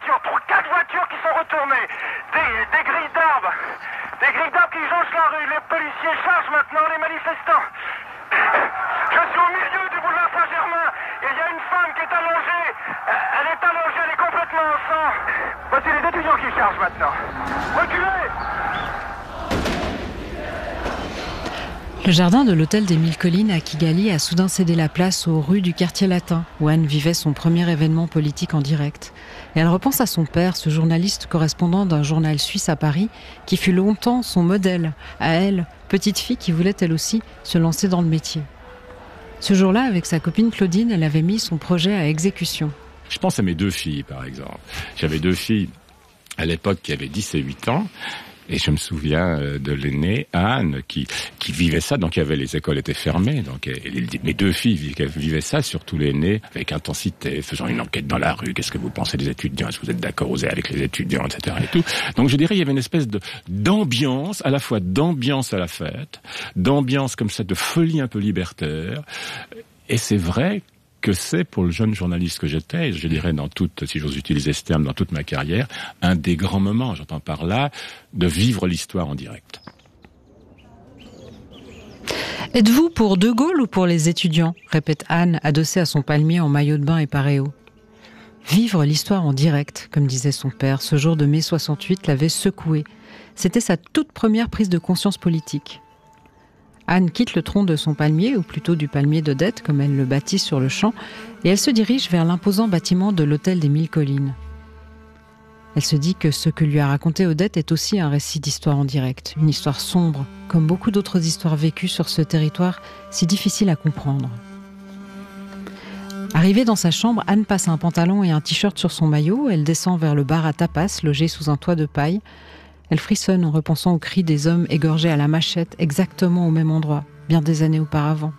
voitures, 4 voitures qui sont retournées, des grilles d'arbres qui jonchent la rue, les policiers chargent maintenant les manifestants. Je suis au milieu du boulevard Saint-Germain et il y a une femme qui est allongée. Elle est complètement en sang. Voici les étudiants qui chargent maintenant. Reculez! Le jardin de l'hôtel des Mille Collines à Kigali a soudain cédé la place aux rues du quartier latin, où Anne vivait son premier événement politique en direct. Et elle repense à son père, ce journaliste correspondant d'un journal suisse à Paris, qui fut longtemps son modèle, à elle, petite fille qui voulait elle aussi se lancer dans le métier. Ce jour-là, avec sa copine Claudine, elle avait mis son projet à exécution. Je pense à mes 2 filles, par exemple. J'avais 2 filles à l'époque qui avaient 10 et 8 ans. Et je me souviens de l'aînée, Anne, qui vivait ça. Donc, les écoles étaient fermées. Donc, mes 2 filles vivaient ça, surtout l'aînée, avec intensité, faisant une enquête dans la rue. Qu'est-ce que vous pensez des étudiants? Est-ce que vous êtes d'accord avec les étudiants, etc. et tout. Donc, je dirais, il y avait une espèce d'ambiance, à la fois d'ambiance à la fête, d'ambiance comme ça, de folie un peu libertaire. Et c'est vrai que c'est, pour le jeune journaliste que j'étais, je dirais si j'ose utiliser ce terme, dans toute ma carrière, un des grands moments, j'entends par là, de vivre l'histoire en direct. Êtes-vous pour De Gaulle ou pour les étudiants? Répète Anne, adossée à son palmier en maillot de bain et paréo. Vivre l'histoire en direct, comme disait son père, ce jour de mai 68 l'avait secoué. C'était sa toute première prise de conscience politique. Anne quitte le tronc de son palmier, ou plutôt du palmier d'Odette, comme elle le baptise sur le champ, et elle se dirige vers l'imposant bâtiment de l'hôtel des Mille Collines. Elle se dit que ce que lui a raconté Odette est aussi un récit d'histoire en direct, une histoire sombre, comme beaucoup d'autres histoires vécues sur ce territoire si difficile à comprendre. Arrivée dans sa chambre, Anne passe un pantalon et un t-shirt sur son maillot, elle descend vers le bar à tapas, logé sous un toit de paille. Elle frissonne en repensant aux cris des hommes égorgés à la machette, exactement au même endroit, bien des années auparavant.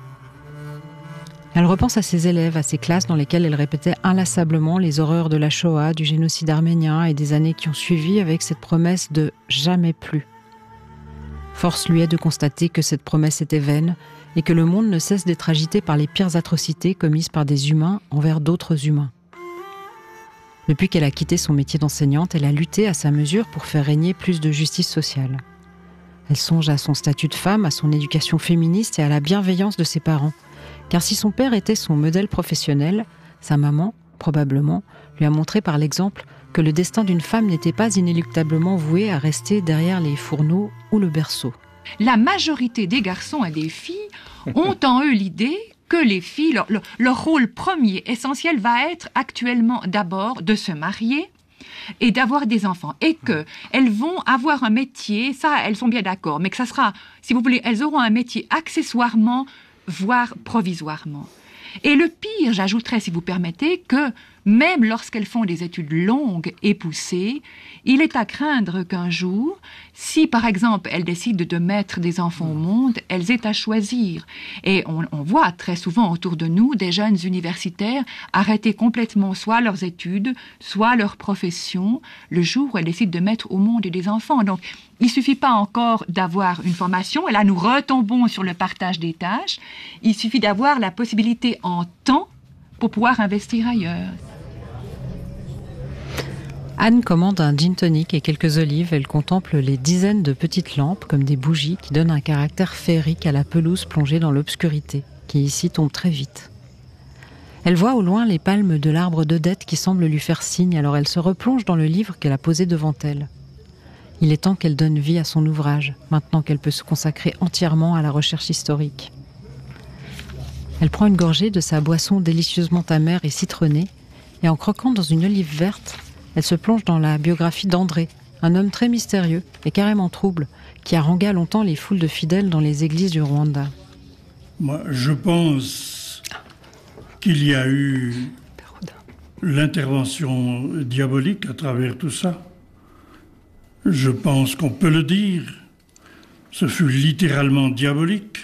Elle repense à ses élèves, à ses classes dans lesquelles elle répétait inlassablement les horreurs de la Shoah, du génocide arménien et des années qui ont suivi, avec cette promesse de « jamais plus ». Force lui est de constater que cette promesse était vaine et que le monde ne cesse d'être agité par les pires atrocités commises par des humains envers d'autres humains. Depuis qu'elle a quitté son métier d'enseignante, elle a lutté à sa mesure pour faire régner plus de justice sociale. Elle songe à son statut de femme, à son éducation féministe et à la bienveillance de ses parents. Car si son père était son modèle professionnel, sa maman, probablement, lui a montré par l'exemple que le destin d'une femme n'était pas inéluctablement voué à rester derrière les fourneaux ou le berceau. La majorité des garçons et des filles ont en eux l'idée que les filles, leur rôle premier, essentiel, va être actuellement d'abord de se marier et d'avoir des enfants. Et qu'elles vont avoir un métier, ça, elles sont bien d'accord, mais que ça sera, si vous voulez, elles auront un métier accessoirement, voire provisoirement. Et le pire, j'ajouterais, si vous permettez, que même lorsqu'elles font des études longues et poussées, il est à craindre qu'un jour, si par exemple elles décident de mettre des enfants au monde, elles aient à choisir. Et on voit très souvent autour de nous des jeunes universitaires arrêter complètement soit leurs études, soit leur profession, le jour où elles décident de mettre au monde des enfants. Donc, il ne suffit pas encore d'avoir une formation, et là nous retombons sur le partage des tâches, il suffit d'avoir la possibilité en temps pour pouvoir investir ailleurs. Anne commande un gin tonic et quelques olives. Elle contemple les dizaines de petites lampes comme des bougies qui donnent un caractère féerique à la pelouse plongée dans l'obscurité, qui ici tombe très vite. Elle voit au loin les palmes de l'arbre d'Odette qui semble lui faire signe, alors elle se replonge dans le livre qu'elle a posé devant elle. Il est temps qu'elle donne vie à son ouvrage, maintenant qu'elle peut se consacrer entièrement à la recherche historique. Elle prend une gorgée de sa boisson délicieusement amère et citronnée, et en croquant dans une olive verte, elle se plonge dans la biographie d'André, un homme très mystérieux et carrément trouble, qui harangua longtemps les foules de fidèles dans les églises du Rwanda. Moi, je pense qu'il y a eu l'intervention diabolique à travers tout ça. Je pense qu'on peut le dire. Ce fut littéralement diabolique.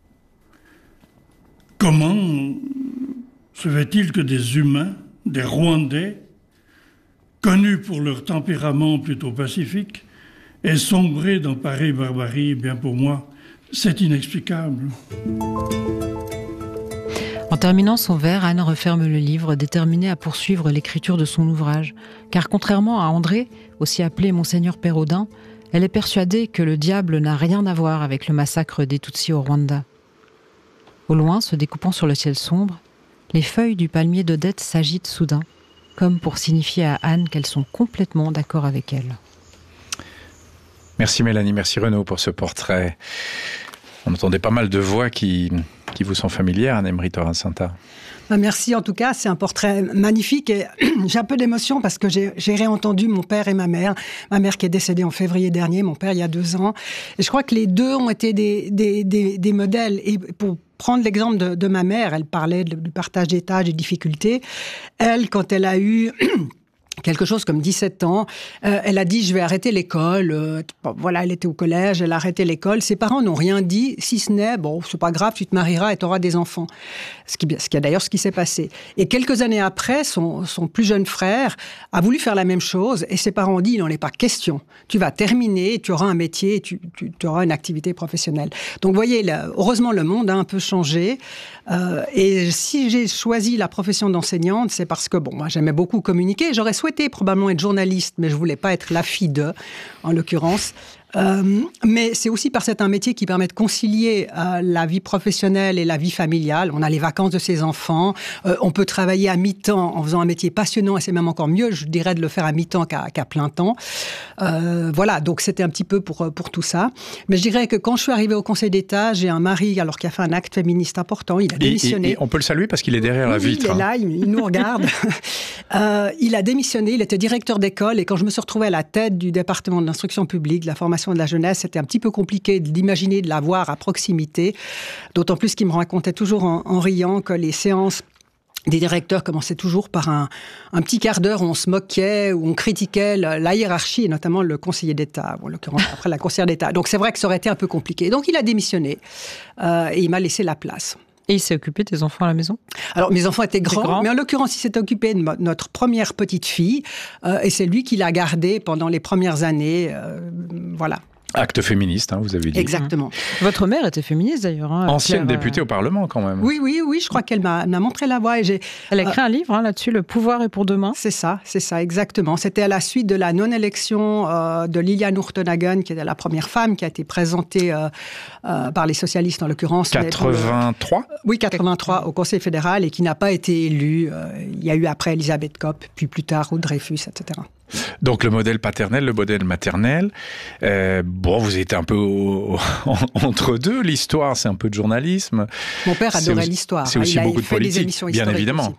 Comment se fait-il que des humains, des Rwandais, connus pour leur tempérament plutôt pacifique, aient sombré dans pareille barbarie? Eh bien, pour moi, c'est inexplicable. En terminant son verre, Anne referme le livre, déterminée à poursuivre l'écriture de son ouvrage. Car contrairement à André, aussi appelé Monseigneur Pérodin, elle est persuadée que le diable n'a rien à voir avec le massacre des Tutsis au Rwanda. Au loin, se découpant sur le ciel sombre, les feuilles du palmier d'Odette s'agitent soudain, comme pour signifier à Anne qu'elles sont complètement d'accord avec elle. Merci Mélanie, merci Renaud pour ce portrait. On entendait pas mal de voix qui vous sont familières, Anne-Emery Torrent-Santa. Merci en tout cas, c'est un portrait magnifique et j'ai un peu d'émotion parce que j'ai réentendu mon père et ma mère qui est décédée en février dernier, mon père il y a 2 ans. Et je crois que les deux ont été des modèles. Et pour prendre l'exemple de ma mère, elle parlait du partage des tâches, des difficultés. Elle, quand elle a eu quelque chose comme 17 ans, elle a dit « je vais arrêter l'école ». Voilà, elle était au collège, elle a arrêté l'école. Ses parents n'ont rien dit, si ce n'est « bon, c'est pas grave, tu te marieras et tu auras des enfants ». Ce qui est d'ailleurs ce qui s'est passé. Et quelques années après, son plus jeune frère a voulu faire la même chose et ses parents ont dit « il n'en est pas question. Tu vas terminer, tu auras un métier, tu auras une activité professionnelle ». Donc vous voyez, heureusement le monde a un peu changé. Et si j'ai choisi la profession d'enseignante, c'est parce que moi j'aimais beaucoup communiquer. J'aurais souhaité probablement être journaliste, mais je voulais pas être la fille de, en l'occurrence. Mais c'est aussi parce que c'est un métier qui permet de concilier la vie professionnelle et la vie familiale. On a les vacances de ses enfants, on peut travailler à mi-temps en faisant un métier passionnant et c'est même encore mieux, je dirais, de le faire à mi-temps qu'à plein temps. Voilà, donc c'était un petit peu pour tout ça. Mais je dirais que quand je suis arrivée au Conseil d'État, j'ai un mari qui a fait un acte féministe important, il a démissionné. Et on peut le saluer parce qu'il est derrière la vitre. Il est là, il nous regarde. Il a démissionné, il était directeur d'école et quand je me suis retrouvée à la tête du département de l'instruction publique, de la formation de la jeunesse, c'était un petit peu compliqué d'imaginer de la voir à proximité, d'autant plus qu'il me racontait toujours en riant que les séances des directeurs commençaient toujours par un petit quart d'heure où on se moquait, où on critiquait la hiérarchie, et notamment le conseiller d'État, en l'occurrence après la conseillère d'État. Donc c'est vrai que ça aurait été un peu compliqué. Donc il a démissionné et il m'a laissé la place. Et il s'est occupé des enfants à la maison ? Alors, mes enfants étaient grands, mais en l'occurrence, il s'est occupé de notre première petite fille, et c'est lui qui l'a gardée pendant les premières années, voilà. Acte féministe, vous avez dit. Exactement. Votre mère était féministe d'ailleurs. Ancienne députée au Parlement quand même. Oui, je crois qu'elle m'a montré la voie. Et elle a écrit un livre là-dessus, Le pouvoir est pour demain. C'est ça, exactement. C'était à la suite de la non-élection de Liliane Urtenhagen, qui était la première femme qui a été présentée par les socialistes en l'occurrence. 83 Oui, 83 au Conseil fédéral et qui n'a pas été élue. Il y a eu après Elisabeth Kopp, puis plus tard Ruud Dreyfus, etc. Donc le modèle paternel, le modèle maternel. Vous êtes un peu entre deux. L'histoire, c'est un peu de journalisme. Mon père adorait l'histoire. C'est aussi beaucoup de politique, bien évidemment.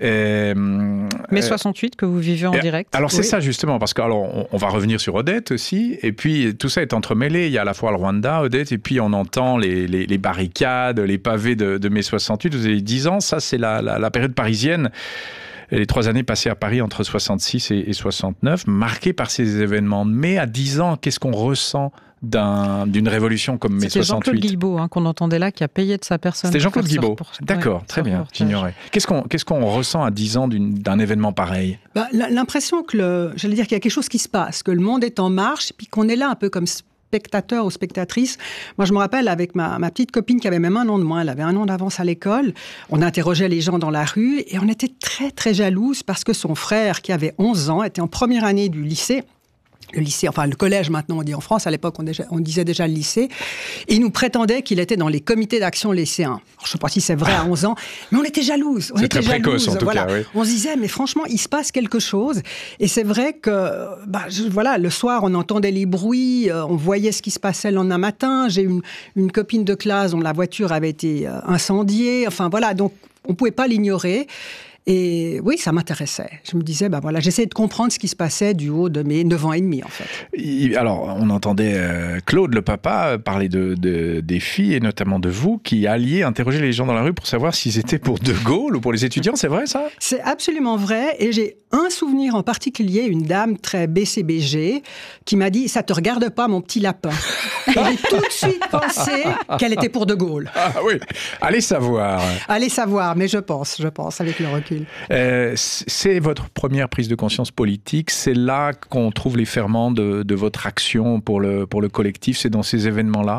Mais 68 que vous vivez en direct. Alors c'est ça justement, parce que on va revenir sur Odette aussi, et puis tout ça est entremêlé. Il y a à la fois le Rwanda, Odette, et puis on entend les barricades, les pavés de mai 68. Vous avez 10 ans, ça c'est la période parisienne. Les 3 années passées à Paris entre 66 et 69, marquées par ces événements. Mais à 10 ans, qu'est-ce qu'on ressent d'une révolution comme mai 68 ? C'était Jean-Claude Guilbault qu'on entendait là, qui a payé de sa personne. C'était Jean-Claude Guilbault. D'accord, très bien, j'ignorais. Qu'est-ce qu'on ressent à 10 ans d'un événement pareil ? L'impression j'allais dire qu'il y a quelque chose qui se passe, que le monde est en marche, puis qu'on est là un peu comme spectateur ou spectatrice. Moi, je me rappelle avec ma petite copine qui avait même 1 an de moins, elle avait 1 an d'avance à l'école, on interrogeait les gens dans la rue et on était très, très jalouses parce que son frère, qui avait 11 ans, était en première année du lycée. Le lycée, enfin le collège maintenant on dit en France, à l'époque on disait déjà le lycée, et il nous prétendait qu'il était dans les comités d'action lycéens. Alors, je ne sais pas si c'est vrai à 11 ans, mais on était jalouses. C'est très précoce en tout cas, oui. On se disait, mais franchement, il se passe quelque chose. Et c'est vrai que, le soir, on entendait les bruits, on voyait ce qui se passait le lendemain matin. J'ai une copine de classe dont la voiture avait été incendiée. Enfin voilà, donc on ne pouvait pas l'ignorer. Et oui, ça m'intéressait. Je me disais, j'essayais de comprendre ce qui se passait du haut de mes 9 ans et demi, en fait. Alors, on entendait Claude, le papa, parler des filles, et notamment de vous, qui alliez interroger les gens dans la rue pour savoir s'ils étaient pour De Gaulle ou pour les étudiants. C'est vrai, ça ? C'est absolument vrai. Et j'ai un souvenir en particulier, une dame très BCBG, qui m'a dit « Ça te regarde pas, mon petit lapin ». Et j'ai tout de suite pensé qu'elle était pour De Gaulle. Ah oui, allez savoir. Allez savoir, mais je pense, avec le recul. C'est votre première prise de conscience politique. C'est là qu'on trouve les ferments de votre action pour le collectif. C'est dans ces événements-là ?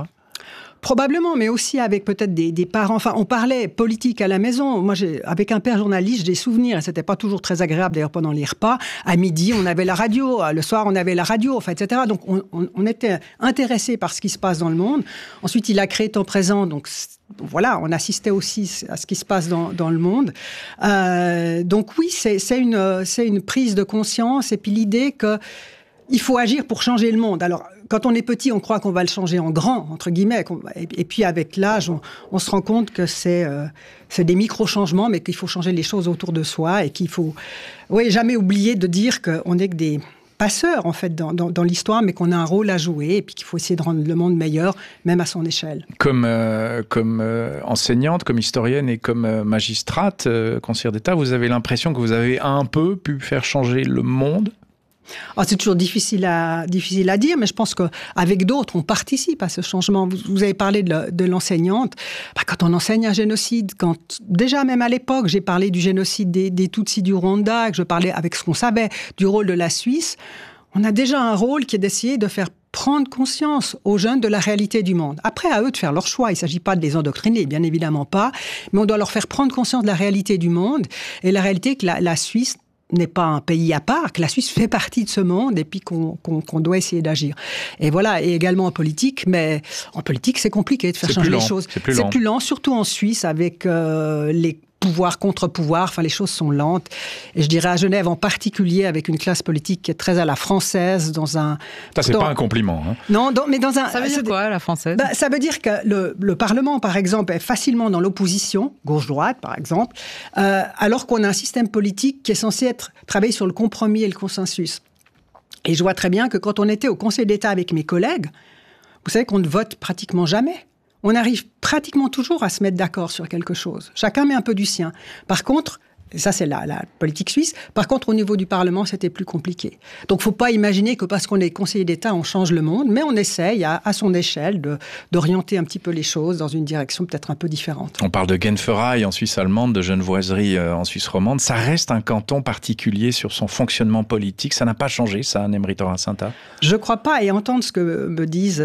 Probablement, mais aussi avec peut-être des parents. Enfin, on parlait politique à la maison. Moi, avec un père journaliste, j'ai des souvenirs, et c'était pas toujours très agréable, d'ailleurs, pendant les repas. À midi, on avait la radio. Le soir, on avait la radio, enfin, etc. Donc, on était intéressés par ce qui se passe dans le monde. Ensuite, il a créé Temps Présent, donc voilà, on assistait aussi à ce qui se passe dans le monde. Donc oui, c'est une prise de conscience, et puis l'idée qu'il faut agir pour changer le monde. Alors, quand on est petit, on croit qu'on va le changer en grand, entre guillemets. Et puis, avec l'âge, on se rend compte que c'est des micro-changements, mais qu'il faut changer les choses autour de soi et qu'il faut jamais oublier de dire qu'on n'est que des passeurs, en fait, dans l'histoire, mais qu'on a un rôle à jouer et puis qu'il faut essayer de rendre le monde meilleur, même à son échelle. Comme enseignante, comme historienne et comme magistrate, conseillère d'État, vous avez l'impression que vous avez un peu pu faire changer le monde ? C'est toujours difficile à dire, mais je pense qu'avec d'autres, on participe à ce changement. Vous avez parlé de l'enseignante. Quand on enseigne un génocide, déjà même à l'époque, j'ai parlé du génocide des Tutsis du Rwanda, que je parlais avec ce qu'on savait du rôle de la Suisse, on a déjà un rôle qui est d'essayer de faire prendre conscience aux jeunes de la réalité du monde. Après, à eux de faire leur choix. Il ne s'agit pas de les endoctriner, bien évidemment pas, mais on doit leur faire prendre conscience de la réalité du monde et la réalité que la Suisse n'est pas un pays à part, que la Suisse fait partie de ce monde et puis qu'on doit essayer d'agir. Et voilà, et également en politique, mais en politique, c'est compliqué de faire changer les choses. C'est plus lent, surtout en Suisse, avec les pouvoir contre pouvoir, enfin les choses sont lentes. Et je dirais à Genève en particulier, avec une classe politique qui est très à la française, dans un... Ça, c'est pas un compliment. Hein. Non, mais dans un... Ça veut dire quoi, la française ? Ça veut dire que le Parlement, par exemple, est facilement dans l'opposition, gauche-droite, par exemple, alors qu'on a un système politique qui est censé travailler sur le compromis et le consensus. Et je vois très bien que quand on était au Conseil d'État avec mes collègues, vous savez qu'on ne vote pratiquement jamais. On arrive pratiquement toujours à se mettre d'accord sur quelque chose. Chacun met un peu du sien. Par contre, ça c'est la politique suisse, par contre au niveau du Parlement c'était plus compliqué. Donc il ne faut pas imaginer que parce qu'on est conseiller d'État on change le monde, mais on essaye à son échelle d'orienter un petit peu les choses dans une direction peut-être un peu différente. On parle de Genferei en Suisse allemande, de genevoiserie en Suisse romande. Ça reste un canton particulier sur son fonctionnement politique. Ça n'a pas changé, ça, Anne-Emery Torra-Sinta ? Je ne crois pas, et entendre ce que me disent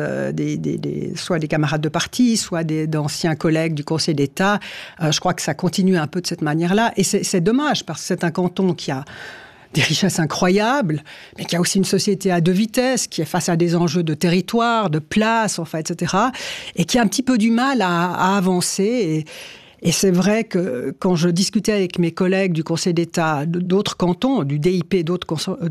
soit des camarades de parti, soit d'anciens collègues du Conseil d'État, je crois que ça continue un peu de cette manière-là. Et c'est dommage, parce que c'est un canton qui a des richesses incroyables, mais qui a aussi une société à deux vitesses, qui est face à des enjeux de territoire, de place, enfin, etc., et qui a un petit peu du mal à avancer. Et c'est vrai que quand je discutais avec mes collègues du Conseil d'État d'autres cantons, du DIP d'autres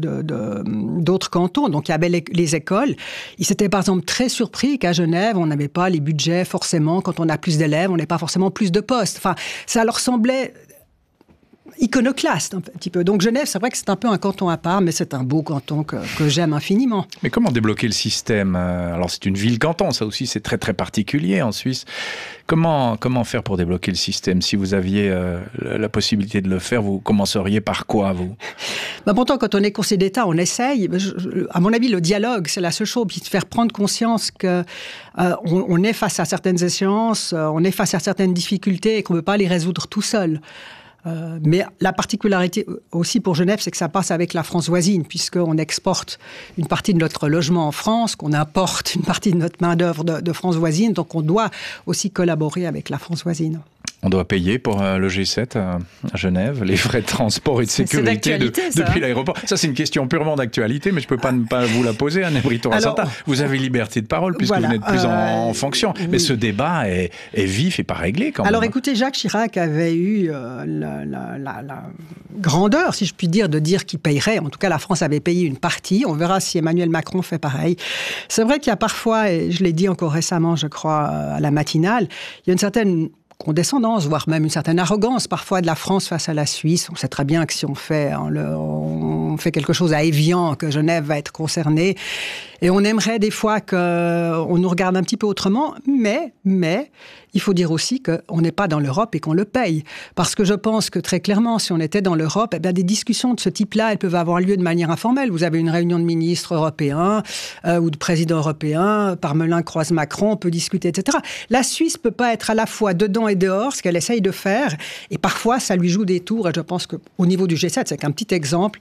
cantons, donc il y avait les écoles, ils étaient par exemple très surpris qu'à Genève, on n'avait pas les budgets forcément, quand on a plus d'élèves, on n'a pas forcément plus de postes. Enfin, ça leur semblait iconoclaste un petit peu. Donc Genève, c'est vrai que c'est un peu un canton à part, mais c'est un beau canton que j'aime infiniment. Mais comment débloquer le système ? Alors c'est une ville-canton, ça aussi c'est très très particulier en Suisse. Comment faire pour débloquer le système ? Si vous aviez la possibilité de le faire, vous commenceriez par quoi, vous ? Pourtant, quand on est conseiller d'État, on essaye. À mon avis, le dialogue, c'est la seule chose. Puis de faire prendre conscience qu'on est face à certaines échéances, on est face à certaines difficultés et qu'on ne peut pas les résoudre tout seul. Mais la particularité aussi pour Genève, c'est que ça passe avec la France voisine, puisqu'on exporte une partie de notre logement en France, qu'on importe une partie de notre main-d'œuvre de France voisine, donc on doit aussi collaborer avec la France voisine. On doit payer pour le G7 à Genève, les frais de transport et de sécurité depuis l'aéroport. Ça, c'est une question purement d'actualité, mais je ne peux pas ne pas vous la poser, Anne-Emery Torra-Sinta. Vous avez liberté de parole puisque vous n'êtes plus en fonction. Oui. Mais ce débat est vif et pas réglé quand même. Alors écoutez, Jacques Chirac avait eu la grandeur, si je puis dire, de dire qu'il payerait. En tout cas, la France avait payé une partie. On verra si Emmanuel Macron fait pareil. C'est vrai qu'il y a parfois, et je l'ai dit encore récemment, je crois, à la matinale, il y a une certaine condescendance, voire même une certaine arrogance parfois de la France face à la Suisse. On sait très bien que si on fait quelque chose à Évian, que Genève va être concernée. Et on aimerait des fois qu'on nous regarde un petit peu autrement, mais il faut dire aussi qu'on n'est pas dans l'Europe et qu'on le paye. Parce que je pense que très clairement, si on était dans l'Europe, des discussions de ce type-là, elles peuvent avoir lieu de manière informelle. Vous avez une réunion de ministres européens ou de présidents européens, Parmelin croise Macron, on peut discuter, etc. La Suisse ne peut pas être à la fois dedans et dehors, ce qu'elle essaye de faire, et parfois ça lui joue des tours. Et je pense qu'au niveau du G7, c'est qu'un petit exemple,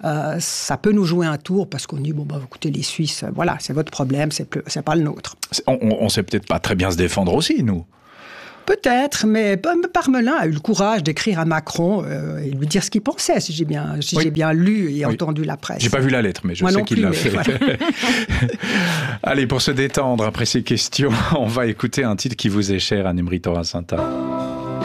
ça peut nous jouer un tour parce qu'on dit, bon, bah, écoutez, les Suisses, voilà, c'est votre problème, c'est pas le nôtre. On sait peut-être pas très bien se défendre aussi, nous. Peut-être, mais Parmelin a eu le courage d'écrire à Macron et lui dire ce qu'il pensait, si j'ai bien lu et entendu la presse. J'ai pas vu la lettre, mais je sais qu'il l'a fait. Voilà. Allez, pour se détendre après ces questions, on va écouter un titre qui vous est cher, Anne-Emery Toracinta.